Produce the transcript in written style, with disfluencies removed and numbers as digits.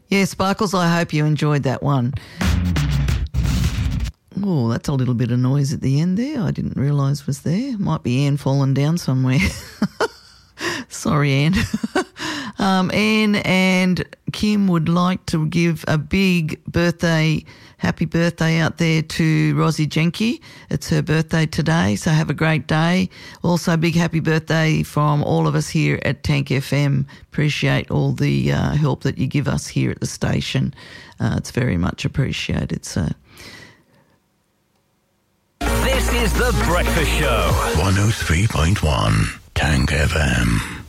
Yeah, Sparkles, I hope you enjoyed that one. Oh, that's a little bit of noise at the end there. I didn't realise was there. Might be Anne falling down somewhere. Sorry, Anne. Anne and Kim would like to give a big happy birthday out there to Rosie Jenke. It's her birthday today, so have a great day. Also, big happy birthday from all of us here at Tank FM. Appreciate all the help that you give us here at the station. It's very much appreciated. So, this is The Breakfast Show. 103.1 Tank FM.